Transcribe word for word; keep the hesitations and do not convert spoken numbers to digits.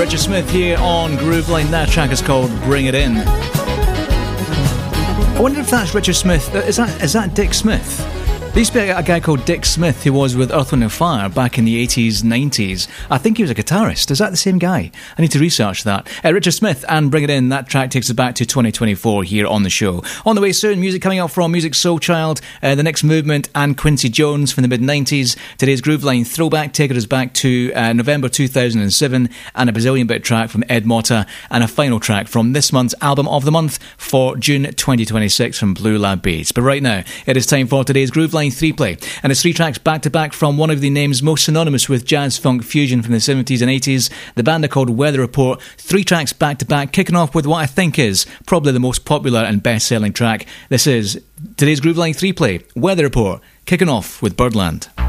Richard Smith here on Grooveline. That track is called Bring It In. I wonder if that's Richard Smith. Is that is that Dick Smith? There used to be a guy called Dick Smith who was with Earth, Wind and Fire back in the eighties, nineties. I think he was a guitarist. Is that the same guy? I need to research that. Uh, Richard Smith and Bring It In. That track takes us back to twenty twenty-four here on the show. On the way soon, music coming up from Music Soul Child, uh, The Next Movement and Quincy Jones from the mid nineties. Today's Grooveline throwback taking us back to uh, November two thousand seven, and a Brazilian bit track from Ed Motta, and a final track from this month's Album of the Month for June twenty twenty-six from Blue Lab Beats. But right now, it is time for today's Grooveline three play, and it's three tracks back to back from one of the names most synonymous with jazz funk fusion from the seventies and eighties. The band are called Weather Report. Three tracks back to back, kicking off with what I think is probably the most popular and best selling track. This is today's Grooveline three play, Weather Report, kicking off with Birdland.